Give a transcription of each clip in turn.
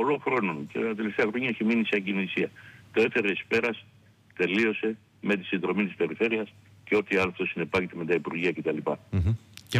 πολλών χρόνων και τα τελευταία χρόνια έχει μείνει σε ακινησία. Το έφερε εις πέρας, τελείωσε με τη συνδρομή της περιφέρειας και ό,τι άλλο το συνεπάγεται με τα υπουργεία κτλ. Και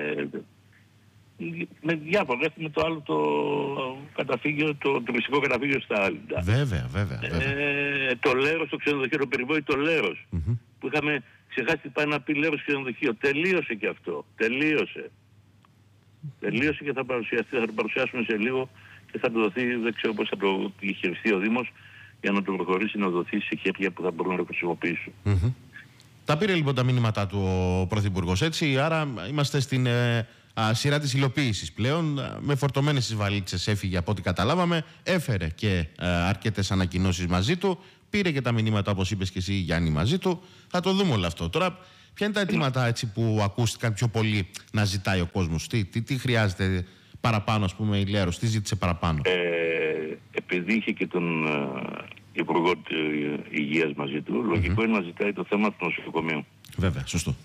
με διάφορα, έχουμε το άλλο το καταφύγιο, το τουριστικό καταφύγιο στα Άλυντα. Βέβαια. Το Λέρος, το ξενοδοχείο, το περιβόητο Λέρος, που είχαμε ξεχάσει τι πάει να πει Λέρος ξενοδοχείο. Τελείωσε και αυτό. Τελείωσε και θα παρουσιαστεί, θα το παρουσιάσουμε σε λίγο και θα το δοθεί, δεν ξέρω πώς θα το χειριστεί ο Δήμος για να το προχωρήσει, να δοθεί σε χέρια που θα μπορούν να το χρησιμοποιήσουν. Τα πήρε λοιπόν τα μηνύματά του ο Πρωθυπουργός, έτσι, άρα είμαστε στην σειρά της υλοποίησης πλέον. Με φορτωμένες τις βαλίτσες έφυγε από ό,τι καταλάβαμε, έφερε και αρκετές ανακοινώσεις μαζί του, πήρε και τα μηνύματα όπως είπες και εσύ Γιάννη μαζί του. Θα το δούμε όλο αυτό. Τώρα ποια είναι τα αιτήματα έτσι, που ακούστηκαν πιο πολύ να ζητάει ο κόσμος, τι χρειάζεται παραπάνω, ας πούμε, η Λέρος, τι ζήτησε παραπάνω? Επειδή είχε και τον Υπουργό Υγείας μαζί του, λογικό είναι να ζητάει το θέμα του νοσοκομείου. Βέβαια, σωστό.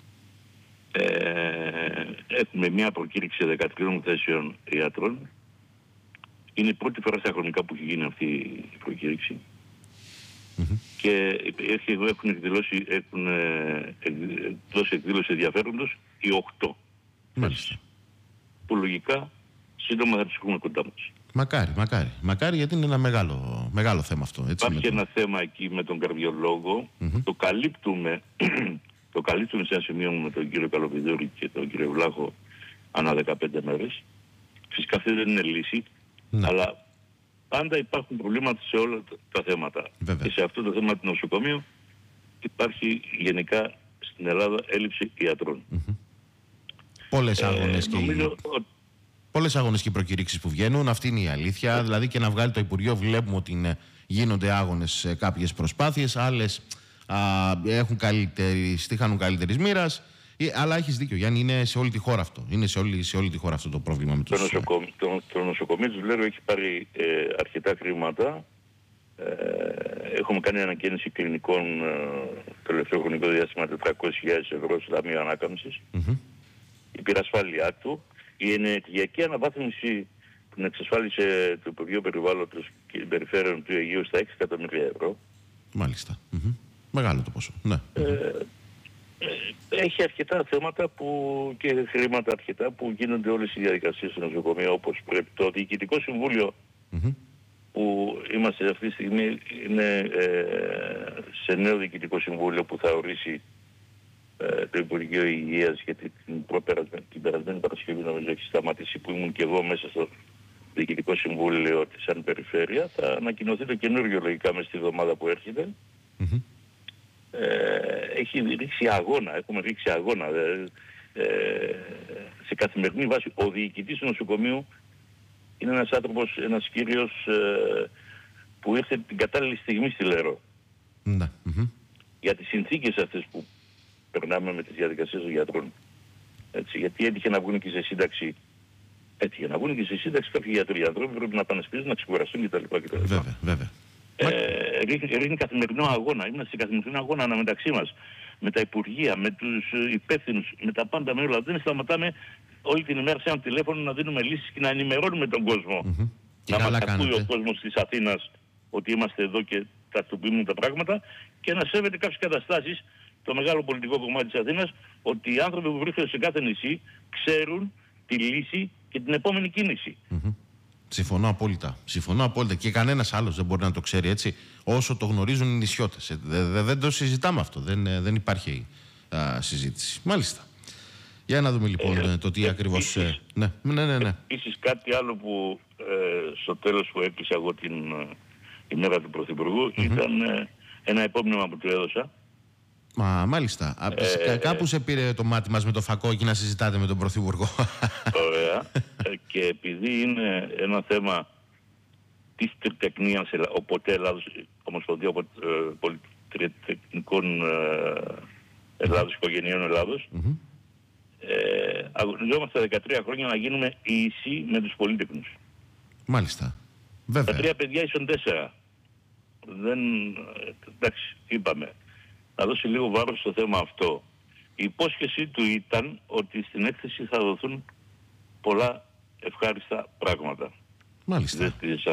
Έχουμε μια προκήρυξη 13 θέσεων ιατρών. Είναι η πρώτη φορά στα χρονικά που έχει γίνει αυτή η προκήρυξη. Και έχουν δώσει εκδήλωση ενδιαφέροντος οι 8. Μάλιστα. Που λογικά σύντομα θα τις έχουμε κοντά μας. Μακάρι, γιατί είναι ένα μεγάλο θέμα αυτό. Έτσι, υπάρχει ένα θέμα εκεί με τον καρδιολόγο. Το καλύπτουμε σε ένα σημείο με τον κύριο Καλοπηδούρη και τον κύριο Βλάχο ανά 15 μέρες. Φυσικά αυτή δεν είναι λύση, αλλά πάντα υπάρχουν προβλήματα σε όλα τα θέματα. Βέβαια. Και σε αυτό το θέμα του νοσοκομείου υπάρχει γενικά στην Ελλάδα έλλειψη ιατρών. Πολλές αγώνες Πολλές αγώνες και προκηρύξεις που βγαίνουν, αυτή είναι η αλήθεια. Δηλαδή και να βγάλει το Υπουργείο βλέπουμε ότι γίνονται άγωνες σε κάποιες προσπάθειες, άλλες στίχανουν καλύτερης μοίρας. Αλλά έχεις δίκιο, Γιάννη, είναι σε όλη τη χώρα αυτό. Είναι σε όλη τη χώρα αυτό το πρόβλημα με τους... Το νοσοκομείο του Λέρο έχει πάρει αρκετά χρήματα. Έχουμε κάνει ανακαίνιση κλινικών το τελευταίο χρονικό διάστημα 400.000 ευρώ στο Ταμείο Ανάκαμψης. Η πυρασφάλειά του. Η ενεργειακή αναβάθμιση που εξασφάλισε το Υπουργείο Περιβάλλοντος και Περιφέρειων του Αιγαίου στα 6 εκατομμύρια ευρώ. Μάλιστα. Μεγάλο το ποσό. Ναι. Έχει αρκετά θέματα και χρήματα αρκετά που γίνονται όλες οι διαδικασίες στο νοσοκομείο όπως πρέπει. Το Διοικητικό Συμβούλιο που είμαστε αυτή τη στιγμή είναι σε νέο Διοικητικό Συμβούλιο που θα ορίσει το Υπουργείο Υγείας, γιατί την περασμένη Παρασκευή νομίζω έχει σταματήσει, που ήμουν και εγώ μέσα στο Διοικητικό Συμβούλιο της σαν περιφέρεια. Θα ανακοινωθεί το καινούργιο λογικά μες στη εβδομάδα που έρχεται. Έχει ρίξει αγώνα, έχουμε ρίξει αγώνα σε καθημερινή βάση. Ο διοικητής του νοσοκομείου είναι ένας άνθρωπος, ένας κύριος που ήρθε την κατάλληλη στιγμή στη Λέρο. Για τις συνθήκες αυτές που περνάμε με τις διαδικασίες των γιατρών. Έτσι, γιατί έτυχε να βγουν και σε σύνταξη. Κάποιοι γιατροί άνθρωποι πρέπει να πάνε σπίτι, να ξεκουραστούν κτλ. Βέβαια. Ρίχνει καθημερινό αγώνα. Είμαστε σε καθημερινό αγώνα αναμεταξύ μας. Με τα υπουργεία, με τους υπεύθυνους, με τα πάντα, με όλα. Δεν σταματάμε όλη την ημέρα σε ένα τηλέφωνο να δίνουμε λύσεις και να ενημερώνουμε τον κόσμο. Να μας ακούει ο κόσμος της Αθήνας ότι είμαστε εδώ και τακτοποιούμε τα πράγματα και να σέβεται κάποιες καταστάσεις το μεγάλο πολιτικό κομμάτι της Αθήνας, ότι οι άνθρωποι που βρίσκονται σε κάθε νησί ξέρουν τη λύση και την επόμενη κίνηση. Συμφωνώ απόλυτα. Και κανένας άλλος δεν μπορεί να το ξέρει έτσι όσο το γνωρίζουν οι νησιώτες. Δεν το συζητάμε αυτό. Δεν υπάρχει συζήτηση. Μάλιστα. Για να δούμε λοιπόν το τι ακριβώς... Ναι. Επίσης κάτι άλλο που στο τέλος που έκλεισα εγώ την ημέρα του Πρωθυπουργού ήταν ένα υπόμνημα που του έδωσα. Μάλιστα. Κάπου σε πήρε το μάτι μας με το φακό εκεί να συζητάτε με τον Πρωθυπουργό. Ωραία. Και επειδή είναι ένα θέμα της τριτεχνίας, οπότε Ελλάδος, Ομοσπονδία Πολυτεχνικών Ελλάδος, Οικογενειών Ελλάδος, αγωνιζόμαστε 13 χρόνια να γίνουμε ίσοι με τους πολύτεχνους. Μάλιστα. Βέβαια. Τα 3 παιδιά ίσον 4. Εντάξει, είπαμε. Να δώσει λίγο βάρος στο θέμα αυτό. Η υπόσχεσή του ήταν ότι στην έκθεση θα δοθούν πολλά ευχάριστα πράγματα. Μάλιστα.